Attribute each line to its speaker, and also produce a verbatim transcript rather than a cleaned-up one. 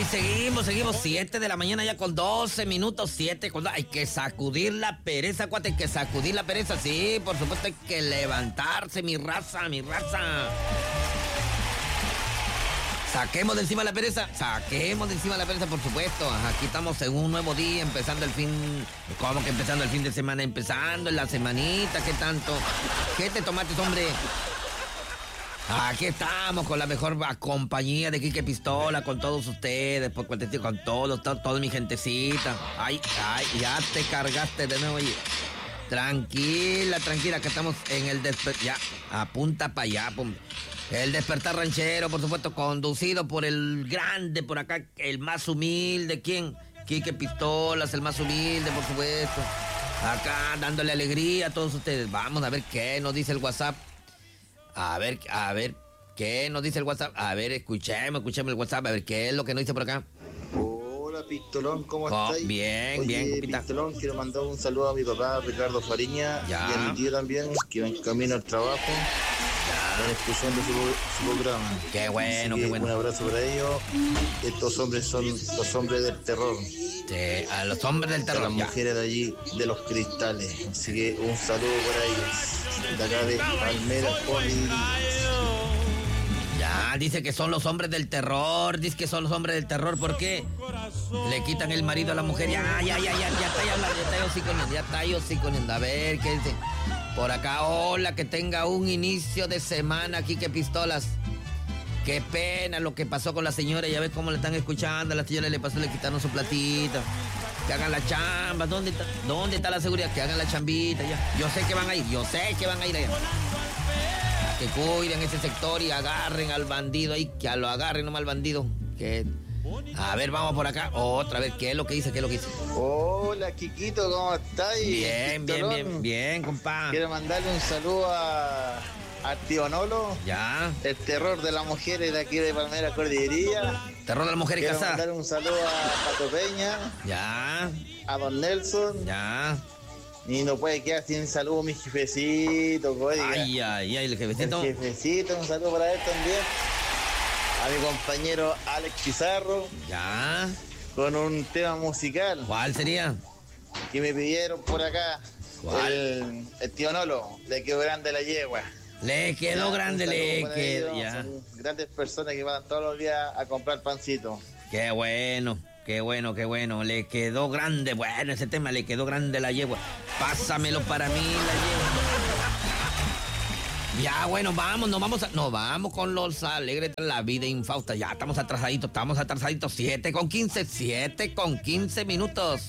Speaker 1: seguimos, seguimos. siete de la mañana ya con doce minutos. siete con... Hay que sacudir la pereza, cuate. Hay que sacudir la pereza. Sí, por supuesto, hay que levantarse, mi raza, mi raza. Saquemos de encima la pereza. Saquemos de encima la pereza, por supuesto. Aquí estamos en un nuevo día, empezando el fin... ¿Cómo que empezando el fin de semana? Empezando en la semanita. ¿Qué tanto? ¿Qué te tomaste, hombre? Aquí estamos con la mejor compañía de Quique Pistola, con todos ustedes, por cuantito, con todos, todo, toda mi gentecita. Ay, ay, ya te cargaste de nuevo. Oye. Tranquila, tranquila, que estamos en el despertar. Ya, apunta para allá, pum. El despertar ranchero, por supuesto, conducido por el grande, por acá, el más humilde. ¿Quién? Quique Pistolas, el más humilde, por supuesto. Acá, dándole alegría a todos ustedes. Vamos a ver qué nos dice el WhatsApp. A ver, a ver, ¿qué nos dice el WhatsApp? A ver, escuchemos, escuchemos el WhatsApp, a ver, ¿qué es lo que nos dice por acá?
Speaker 2: Hola, Pistolón, ¿cómo
Speaker 1: oh,
Speaker 2: estáis?
Speaker 1: Bien,
Speaker 2: Oye,
Speaker 1: bien, compita.
Speaker 2: Pistolón, quiero mandar un saludo a mi papá, Ricardo Fariña,
Speaker 1: ya.
Speaker 2: Y a mi tío también, que va en camino al trabajo. Están escuchando su, su programa.
Speaker 1: Qué bueno,
Speaker 2: Así
Speaker 1: qué
Speaker 2: que
Speaker 1: bueno.
Speaker 2: Un abrazo para ellos. Estos hombres son los hombres del terror.
Speaker 1: Sí, a los hombres del terror.
Speaker 2: A las
Speaker 1: ya.
Speaker 2: mujeres de allí, de los cristales. Así que un saludo para ellos. De acá de Palmera, Poli.
Speaker 1: Ya, dice que son los hombres del terror. Dice que son los hombres del terror. ¿Por qué? Le quitan el marido a la mujer. Ya, ya, ya, ya, ya está ahí hablando. Ya está ahí hociconiendo. Ya está ahí hociconiendo. A ver, ¿qué dice? Por acá, hola, que tenga un inicio de semana aquí, que Pistolas. Qué pena lo que pasó con la señora. Ya ves cómo le están escuchando. A la señora le pasó, le quitaron su platito. Que hagan la chamba. ¿Dónde está, ¿Dónde está la seguridad? Que hagan la chambita ya. Yo sé que van a ir. Yo sé que van a ir allá. Que cuiden ese sector y agarren al bandido ahí. Que lo agarren nomás al bandido. Que... A ver, vamos por acá. Otra vez, ¿qué es lo que dice? ¿Qué es lo que dice?
Speaker 2: Hola, Kikito, ¿cómo estáis?
Speaker 1: Bien, bien, bien, bien, compa.
Speaker 2: Quiero mandarle un saludo a, a Tío Nolo.
Speaker 1: Ya.
Speaker 2: El terror de las mujeres de aquí de Palmera Cordillería.
Speaker 1: Terror de las mujeres
Speaker 2: Quiero
Speaker 1: casadas.
Speaker 2: mandar un saludo a Pato Peña.
Speaker 1: Ya.
Speaker 2: A Don Nelson.
Speaker 1: Ya.
Speaker 2: Y no puede quedar sin saludo mi jefecito, códiga.
Speaker 1: Ay, ay, ay, el jefecito.
Speaker 2: El jefecito, un saludo para él también. A mi compañero Alex Pizarro.
Speaker 1: Ya.
Speaker 2: Con un tema musical.
Speaker 1: ¿Cuál sería?
Speaker 2: Que me pidieron por acá.
Speaker 1: ¿Cuál?
Speaker 2: El, el tío Nolo. Le quedó grande la yegua.
Speaker 1: Le quedó
Speaker 2: Ya,
Speaker 1: grande, le quedó.
Speaker 2: Ya. Son grandes personas que van todos los días a comprar pancito.
Speaker 1: Qué bueno, qué bueno, qué bueno. Le quedó grande. Bueno, ese tema le quedó grande la yegua. Pásamelo para mí, la yegua. Ya, bueno, vamos, nos vamos a, nos vamos con los alegres de la vida infausta. Ya estamos atrasaditos, estamos atrasaditos. siete con quince, siete con quince minutos.